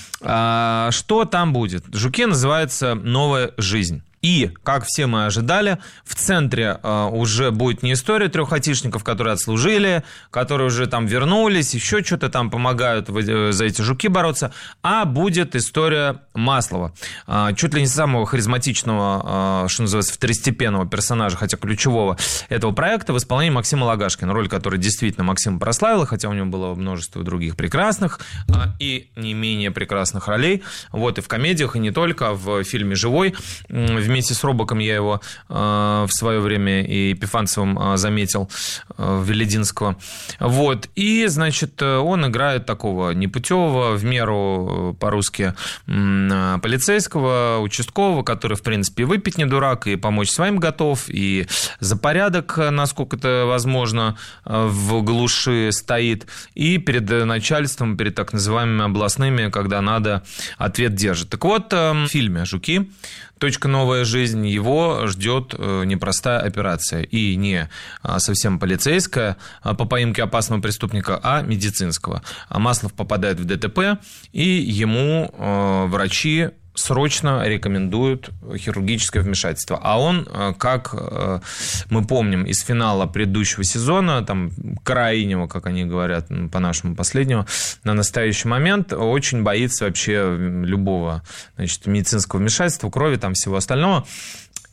Speaker 1: Что там будет? «Жуки» называется «Новая жизнь». И, как все мы ожидали, в центре уже будет не история трех айтишников, которые отслужили, которые уже там вернулись, еще что-то там помогают за эти жуки бороться, а будет история Маслова. Чуть ли не самого харизматичного, что называется, второстепенного персонажа, хотя ключевого этого проекта, в исполнении Максима Лагашкина, роль которой действительно Максима прославила, хотя у него было множество других прекрасных и не менее прекрасных ролей. Вот, и в комедиях, и не только, в фильме «Живой». Вместе с Робоком я его в свое время и Епифанцевым заметил, Велединского. Вот. И, значит, он играет такого непутевого, в меру по-русски полицейского, участкового, который, в принципе, выпить не дурак, и помочь своим готов, и за порядок, насколько это возможно, в глуши стоит, и перед начальством, перед так называемыми областными, когда надо, ответ держит. Так вот, в фильме «Жуки», «Точка новая жизнь», его ждет непростая операция. И не совсем полицейская по поимке опасного преступника, а медицинского. Маслов попадает в ДТП, и ему врачи срочно рекомендуют хирургическое вмешательство. А он, как мы помним из финала предыдущего сезона, там, крайнего, как они говорят, по-нашему последнего, на настоящий момент очень боится вообще любого, значит, медицинского вмешательства, крови, там, всего остального.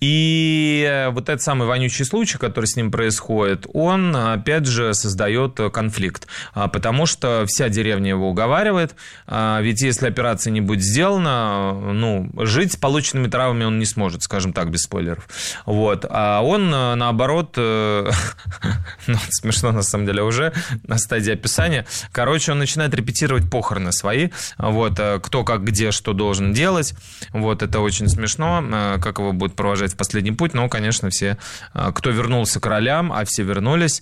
Speaker 1: И вот этот самый вонючий случай, который с ним происходит, он, опять же, создает конфликт, потому что вся деревня его уговаривает, ведь если операция не будет сделана, жить с полученными травмами он не сможет, скажем так, без спойлеров. Вот. А он, наоборот, смешно на самом деле уже на стадии описания, он начинает репетировать похороны свои, вот, кто как где что должен делать, вот, это очень смешно, как его будут провожать в последний путь, но, конечно, все, кто вернулся к ролям, а все вернулись,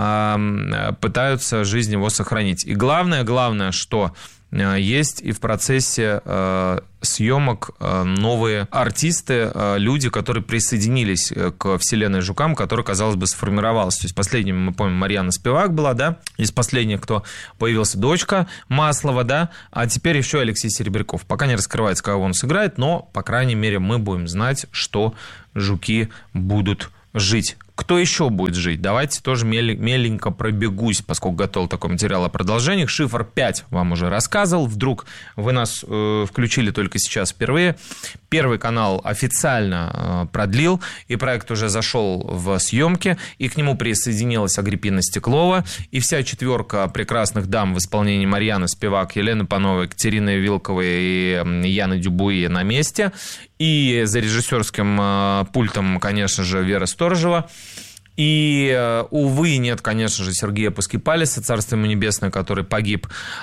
Speaker 1: пытаются жизнь его сохранить. И главное, что есть и в процессе съемок новые артисты, люди, которые присоединились к вселенной Жукам, которая, казалось бы, сформировалась. То есть последним, мы помним, Марьяна Спивак была, да, из последних, кто появился, дочка Маслова, да, а теперь еще Алексей Серебряков. Пока не раскрывается, кого он сыграет, но, по крайней мере, мы будем знать, что Жуки будут жить. Кто еще будет жить? Давайте тоже меленько пробегусь, поскольку готовил такой материал о продолжениях. «Шифр 5» вам уже рассказывал. Вдруг вы нас включили только сейчас впервые. Первый канал официально продлил, и проект уже зашел в съемки, и к нему присоединилась Агриппина Стеклова, и вся четверка прекрасных дам в исполнении Марьяны Спивак, Елены Пановой, Екатерины Вилковой и Яны Дюбуи на месте. И за режиссерским пультом, конечно же, Вера Сторожева. И, увы, нет, конечно же, Сергея Паскипалиса, царство ему небесное, который погиб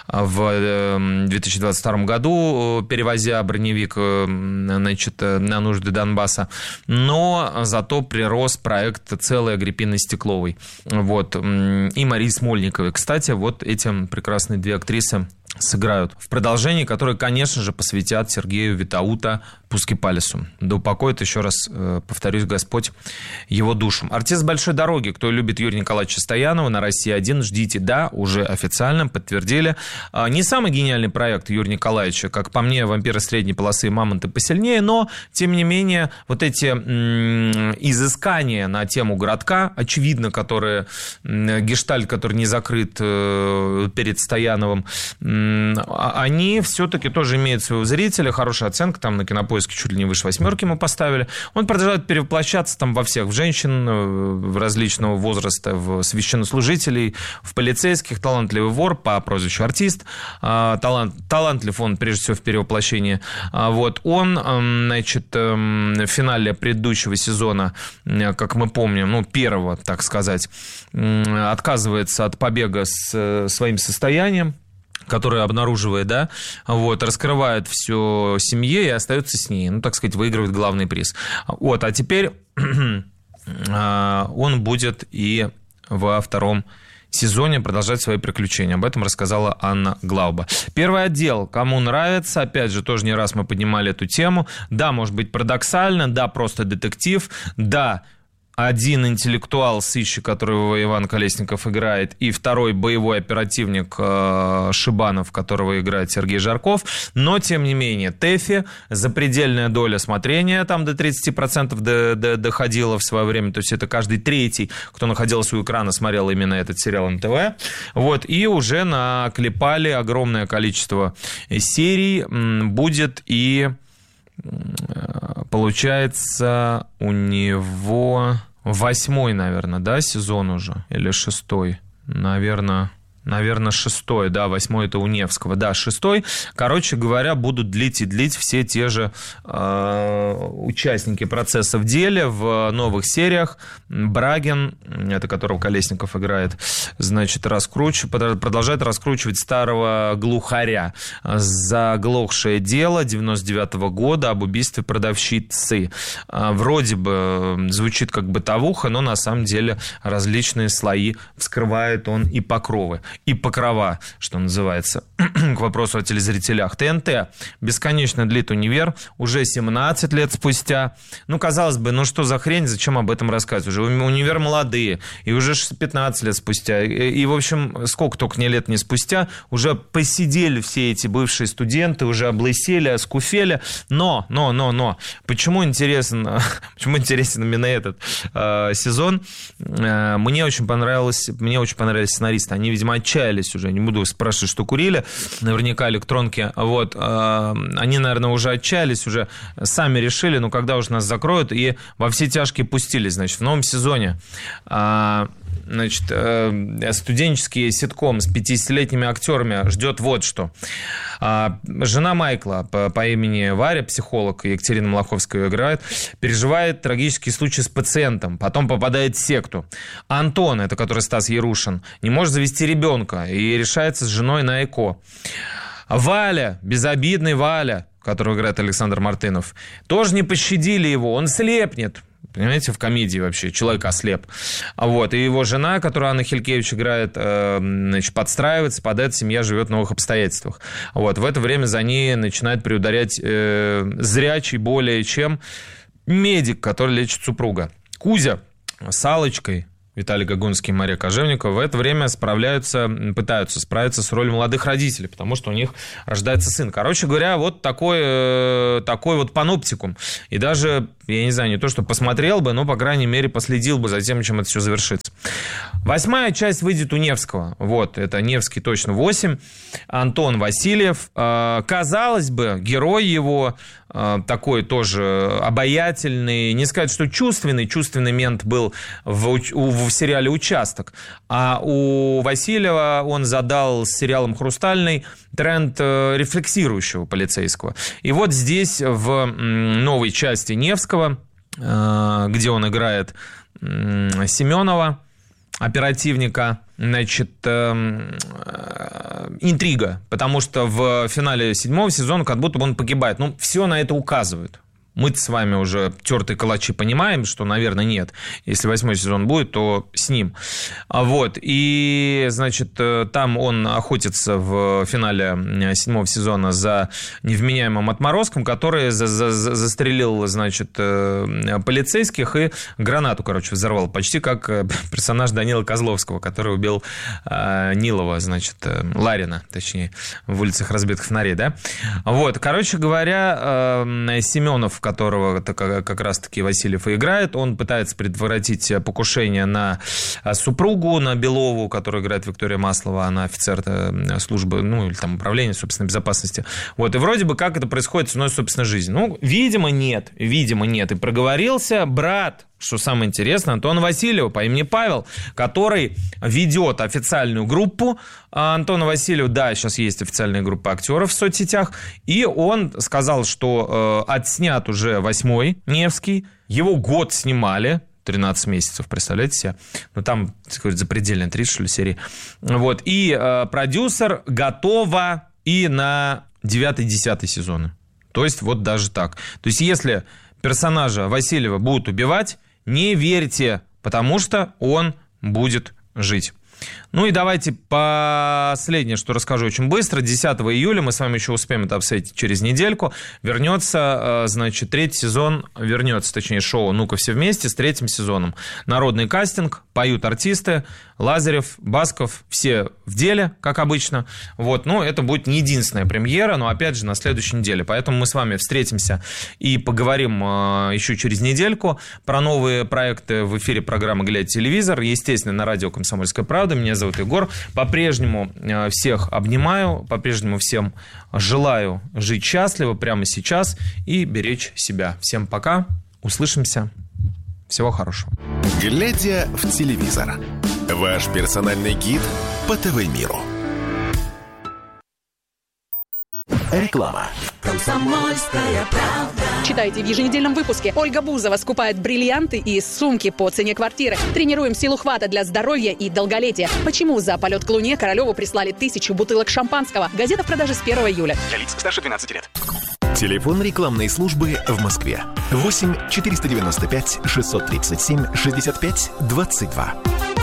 Speaker 1: в 2022 году, перевозя броневик, значит, на нужды Донбасса. Но зато прирос проект целой Агриппины Стекловой. Вот. И Марии Смольниковой. Кстати, вот эти прекрасные две актрисы сыграют в продолжении, которое, конечно же, посвятят Сергею Витаута Паскипалису. Да упокоит, еще раз повторюсь, Господь его душу. Артист большой дороги. Кто любит Юрия Николаевича Стоянова на России-1, ждите. Да, уже официально подтвердили. Не самый гениальный проект Юрия Николаевича, как по мне, «Вампиры средней полосы» и «Мамонты» посильнее, но, тем не менее, вот эти изыскания на тему городка, очевидно, которые гештальт, который не закрыт перед Стояновым, они все-таки тоже имеют своего зрителя, хорошая оценка, там на Кинопоиске чуть ли не выше 8 мы поставили. Он продолжает перевоплощаться там во всех, в женщин, в различного возраста, в священнослужителей, в полицейских, талантливый вор по прозвищу Артист, талантлив он прежде всего в перевоплощении. Вот он, значит, в финале предыдущего сезона, как мы помним, первого, так сказать, отказывается от побега с своим состоянием, который обнаруживает, да, вот, раскрывает все семье и остается с ней, так сказать, выигрывает главный приз. Вот, а теперь он будет и во втором сезоне продолжать свои приключения. Об этом рассказала Анна Глауба. Первый отдел. Кому нравится, опять же, тоже не раз мы поднимали эту тему. Да, может быть, парадоксально, да, просто детектив, да, один интеллектуал-сыщик, которого Иван Колесников играет, и второй боевой оперативник Шибанов, которого играет Сергей Жарков. Но, тем не менее, ТЭФИ, запредельная доля смотрения, там до 30% доходила в свое время. То есть это каждый третий, кто находился у экрана, смотрел именно этот сериал НТВ. Вот, и уже наклепали огромное количество серий. Будет и... Получается, у него 8-й, наверное, да, сезон уже? Или 6-й? Наверное, 6-й, да, 8-й это у Невского, да, 6-й. Короче говоря, будут длить все те же участники процесса в деле в новых сериях. Брагин, это которого Колесников играет, значит, продолжает раскручивать старого глухаря. Заглохшее дело 99-го года об убийстве продавщицы. Вроде бы звучит как бытовуха, но на самом деле различные слои вскрывает он и покровы. И покрова, что называется, к вопросу о телезрителях. ТНТ бесконечно длит «Универ», уже 17 лет спустя. Казалось бы, что за хрень, зачем об этом рассказывать? Уже «Универ» молодые, и уже 15 лет спустя. И, в общем, сколько только лет не спустя, уже посидели все эти бывшие студенты, уже облысели, оскуфели. Но, почему интересен именно этот сезон? Мне очень понравились сценаристы. Они, видимо, отчаялись уже, не буду спрашивать, что курили, наверняка электронки, вот, они, наверное, уже отчаялись, уже сами решили, ну, когда уже нас закроют, и во все тяжкие пустились, значит, в новом сезоне, значит, студенческий ситком с 50-летними актерами ждет вот что. Жена Майкла по имени Варя, психолог, Екатерина Малаховская играет, переживает трагический случай с пациентом, потом попадает в секту. Антон, это который Стас Ярушин, не может завести ребенка и решается с женой на ЭКО. Валя, безобидный Валя, которого играет Александр Мартынов, тоже не пощадили его, он слепнет. Понимаете, в комедии вообще человек ослеп. Вот. И его жена, которую Анна Хилькевич играет, значит, подстраивается под это, семья живет в новых обстоятельствах. Вот. В это время за ней начинает приударять зрячий более чем медик, который лечит супруга. Кузя с Аллочкой, Виталий Гагунский и Мария Кожевникова в это время пытаются справиться с ролью молодых родителей, потому что у них рождается сын. Короче говоря, вот такой вот паноптикум. И даже, я не знаю, не то, что посмотрел бы, но, по крайней мере, последил бы за тем, чем это все завершится. 8-я часть выйдет у Невского. Вот, это Невский точно 8. Антон Васильев. Казалось бы, герой его такой тоже обаятельный, не сказать, что чувственный мент был в сериале «Участок», а у Васильева он задал с сериалом «Хрустальный» тренд рефлексирующего полицейского. И вот здесь в новой части Невского, где он играет Семенова, оперативника, значит, интрига, потому что в финале 7-го сезона как будто бы он погибает. Ну, все на это указывает. Мы-то с вами уже тертые калачи понимаем, что, наверное, нет. Если 8-й сезон будет, то с ним. Вот. И, значит, там он охотится в финале 7-го сезона за невменяемым отморозком, который застрелил, значит, полицейских и гранату, короче, взорвал. Почти как персонаж Данила Козловского, который убил Нилова, значит, Ларина, точнее, в «Улицах разбитых фонарей», да? Вот. Короче говоря, Семенов, которого как раз-таки Васильев и играет, он пытается предотвратить покушение на супругу, на Белову, которую играет Виктория Маслова, она офицер службы, ну, или там управления собственной безопасности. Вот, и вроде бы как это происходит ценой собственной жизни. Ну, видимо, нет. И проговорился брат, что самое интересное, Антона Васильева по имени Павел, который ведет официальную группу Антона Васильева. Да, сейчас есть официальная группа актеров в соцсетях. И он сказал, что отснят уже 8-й Невский. Его год снимали. 13 месяцев, представляете себе? Ну, там, сказать, запредельно 30, что ли, серии. Вот. И продюсер готова и на 9-10 сезоны. То есть, вот даже так. То есть, если персонажа Васильева будут убивать, не верьте, потому что он будет жить. Ну и давайте последнее, что расскажу очень быстро. 10 июля, мы с вами еще успеем это обсудить через недельку, вернется, значит, 3-й сезон, точнее, шоу «Ну-ка все вместе» с 3-м сезоном. Народный кастинг, поют артисты, Лазарев, Басков, все в деле, как обычно. Вот, ну, это будет не единственная премьера, но, опять же, на следующей неделе. Поэтому мы с вами встретимся и поговорим еще через недельку про новые проекты в эфире программы «Глядя телевизор». Естественно, на радио «Комсомольская правда». Меня зовут Егор. По-прежнему всех обнимаю, по-прежнему всем желаю жить счастливо прямо сейчас и беречь себя. Всем пока, услышимся. Всего хорошего.
Speaker 2: «Глядя в телевизор» – ваш персональный гид по ТВ-миру. Реклама.
Speaker 14: «Комсомольская правда». Читайте в еженедельном выпуске. Ольга Бузова скупает бриллианты и сумки по цене квартиры. Тренируем силу хвата для здоровья и долголетия. Почему за полет к Луне Королеву прислали 1000 бутылок шампанского? Газета в продаже с 1 июля.
Speaker 15: Для лиц старше 12 лет.
Speaker 2: Телефон рекламной службы в Москве. 8 495 637 65 22.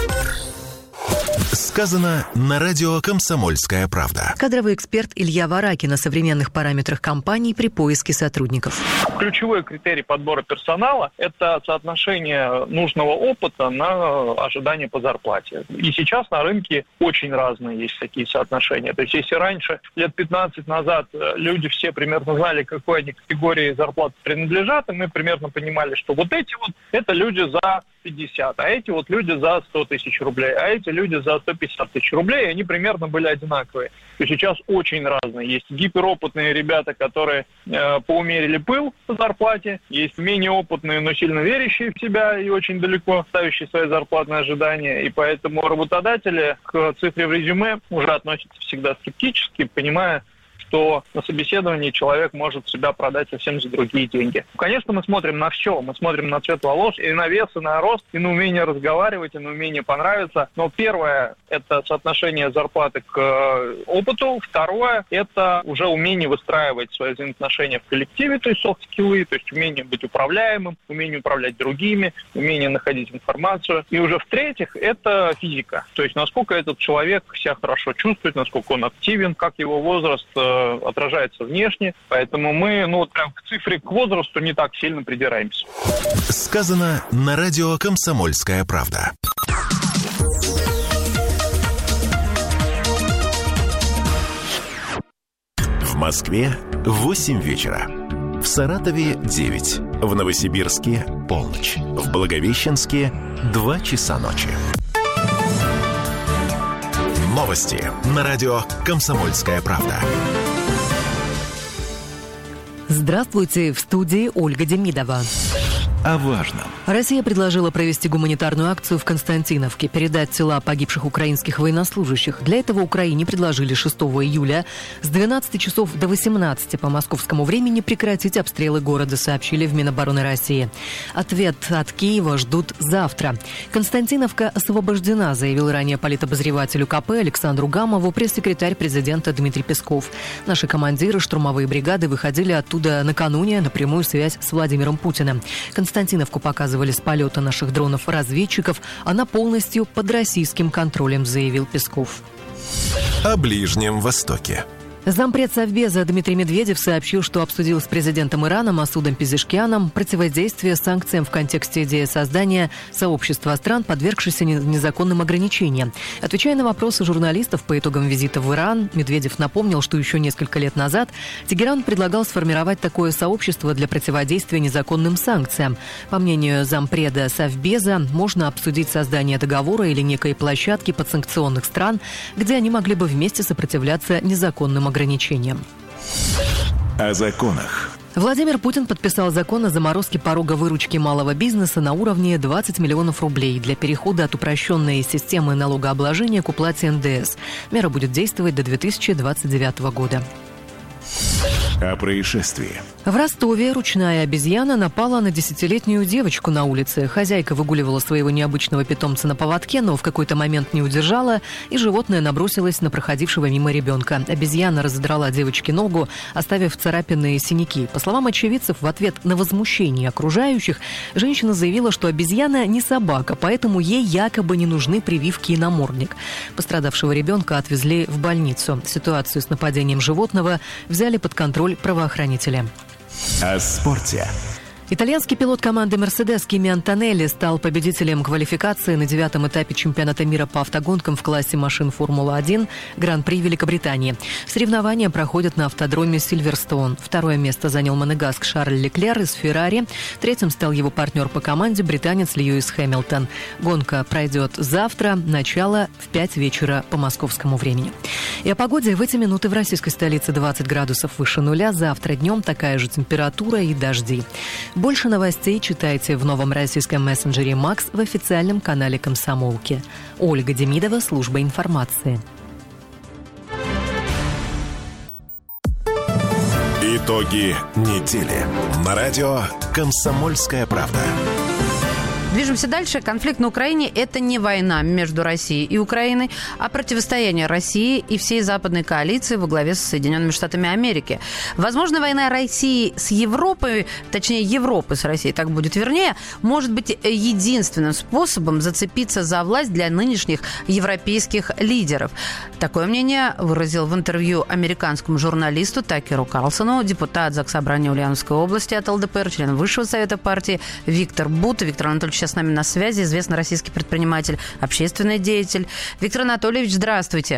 Speaker 2: Сказано на радио «Комсомольская правда».
Speaker 9: Кадровый эксперт Илья Варакин о современных параметрах компаний при поиске сотрудников.
Speaker 16: Ключевой критерий подбора персонала – это соотношение нужного опыта на ожидание по зарплате. И сейчас на рынке очень разные есть такие соотношения. То есть если раньше, лет 15 назад, люди все примерно знали, к какой они категории зарплат принадлежат, и мы примерно понимали, что вот эти вот – это люди за 50, а эти вот люди за 100 тысяч рублей, а эти люди за за 150 тысяч рублей, и они примерно были одинаковые. То есть сейчас очень разные. Есть гиперопытные ребята, которые поумерили пыл по зарплате, есть менее опытные, но сильно верящие в себя и очень далеко ставящие свои зарплатные ожидания. И поэтому работодатели к цифре в резюме уже относятся всегда скептически, понимая, что на собеседовании человек может себя продать совсем за другие деньги. Конечно, мы смотрим на все. Мы смотрим на цвет волос, и на вес, и на рост, и на умение разговаривать, и на умение понравиться. Но первое – это соотношение зарплаты к опыту. Второе – это уже умение выстраивать свои взаимоотношения в коллективе, то есть софт-скиллы, то есть умение быть управляемым, умение управлять другими, умение находить информацию. И уже в-третьих, это физика. То есть насколько этот человек себя хорошо чувствует, насколько он активен, как его возраст отражается внешне, поэтому мы, прям к цифре, к возрасту не так сильно придираемся.
Speaker 13: Сказано на радио «Комсомольская правда». В Москве 8 вечера. В Саратове 9. В Новосибирске полночь. В Благовещенске 2 часа ночи. Новости на радио «Комсомольская правда».
Speaker 9: Здравствуйте, в студии Ольга Демидова.
Speaker 13: О важном.
Speaker 9: Россия предложила провести гуманитарную акцию в Константиновке, передать тела погибших украинских военнослужащих. Для этого Украине предложили 6 июля с 12 часов до 18 по московскому времени прекратить обстрелы города, сообщили в Минобороны России. Ответ от Киева ждут завтра. Константиновка освобождена, заявил ранее политобозревателю КП Александру Гамову пресс-секретарь президента Дмитрий Песков. Наши командиры штурмовые бригады выходили оттуда накануне на прямую связь с Владимиром Путиным. Константиновку показывали с полета наших дронов-разведчиков. Она полностью под российским контролем, заявил Песков.
Speaker 13: О Ближнем Востоке.
Speaker 9: Зампред Совбеза Дмитрий Медведев сообщил, что обсудил с президентом Ирана Масудом Пезешкианом противодействие санкциям в контексте идеи создания сообщества стран, подвергшихся незаконным ограничениям. Отвечая на вопросы журналистов по итогам визита в Иран, Медведев напомнил, что еще несколько лет назад Тегеран предлагал сформировать такое сообщество для противодействия незаконным санкциям. По мнению зампреда Совбеза, можно обсудить создание договора или некой площадки подсанкционных стран, где они могли бы вместе сопротивляться незаконным ограничениям.
Speaker 13: О законах.
Speaker 9: Владимир Путин подписал закон о заморозке порога выручки малого бизнеса на уровне 20 миллионов рублей для перехода от упрощенной системы налогообложения к уплате НДС. Мера будет действовать до 2029 года.
Speaker 13: О происшествии.
Speaker 9: В Ростове ручная обезьяна напала на 10-летнюю девочку на улице. Хозяйка выгуливала своего необычного питомца на поводке, но в какой-то момент не удержала, и животное набросилось на проходившего мимо ребенка. Обезьяна разодрала девочке ногу, оставив царапины и синяки. По словам очевидцев, в ответ на возмущение окружающих, женщина заявила, что обезьяна не собака, поэтому ей якобы не нужны прививки и намордник. Пострадавшего ребенка отвезли в больницу. Ситуацию с нападением животного взяли под контроль правоохранители.
Speaker 13: О спорте.
Speaker 9: Итальянский пилот команды «Мерседес» Кими Антонелли стал победителем квалификации на 9-м этапе чемпионата мира по автогонкам в классе машин Формула-1 Гран-при Великобритании. Соревнования проходят на автодроме Сильверстоун. Второе место занял монегаск Шарль Леклер из «Феррари». Третьим стал его партнер по команде, британец Льюис Хэмилтон. Гонка пройдет завтра, начало в 5 вечера по московскому времени. И о погоде. В эти минуты в российской столице 20 градусов выше нуля. Завтра днем такая же температура и дожди. Больше новостей читайте в новом российском мессенджере «Макс» в официальном канале «Комсомолки». Ольга Демидова, служба информации.
Speaker 13: Итоги недели. На радио «Комсомольская правда».
Speaker 15: Движемся дальше. Конфликт на Украине – это не война между Россией и Украиной, а противостояние России и всей западной коалиции во главе с Соединенными Штатами Америки. Возможно, война России с Европой, точнее Европы с Россией, так будет вернее, может быть единственным способом зацепиться за власть для нынешних европейских лидеров. Такое мнение выразил в интервью американскому журналисту Такеру Карлсону депутат Заксобрания Ульяновской области от ЛДПР, член Высшего совета партии Виктор Бут. Виктор Анатольевич сейчас с нами на связи, известный российский предприниматель, общественный деятель. Виктор Анатольевич, здравствуйте.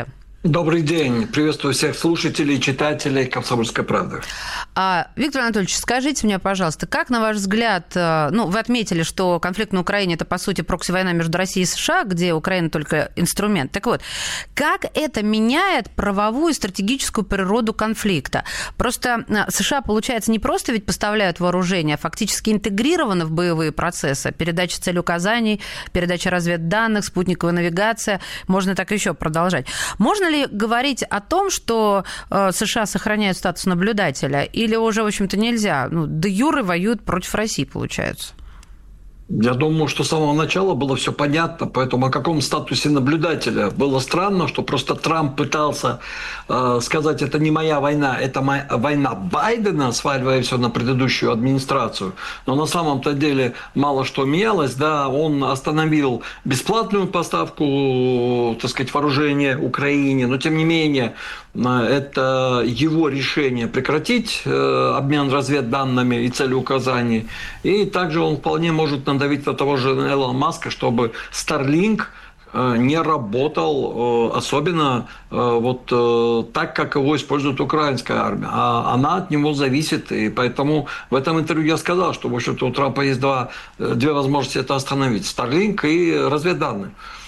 Speaker 17: Добрый день. Приветствую всех слушателей и читателей «Комсомольской правды».
Speaker 15: Виктор Анатольевич, скажите мне, пожалуйста, как, на ваш взгляд, вы отметили, что конфликт на Украине – это, по сути, прокси-война между Россией и США, где Украина только инструмент. Так вот, как это меняет правовую и стратегическую природу конфликта? Просто США, получается, не просто ведь поставляют вооружение, а фактически интегрированы в боевые процессы. Передача целеуказаний, передача разведданных, спутниковая навигация. Можно так еще продолжать. Можно ли говорить о том, что США сохраняют статус наблюдателя, или уже, в общем-то, нельзя? Де юре воюют против России, получается.
Speaker 17: Я думаю, что с самого начала было все понятно, поэтому о каком статусе наблюдателя. Было странно, что просто Трамп пытался сказать, это не моя война, это война Байдена, сваливая все на предыдущую администрацию. Но на самом-то деле мало что менялось, да, он остановил бесплатную поставку, так сказать, вооружения Украине, но тем не менее это его решение прекратить обмен разведданными и целеуказаний. И также он вполне может надавить на того же Илона Маска, чтобы Starlink не работал, особенно так, как его использует украинская армия. А она от него зависит, и поэтому в этом интервью я сказал, что, в общем-то, у Трампа есть две возможности это остановить. Starlink и разведданные.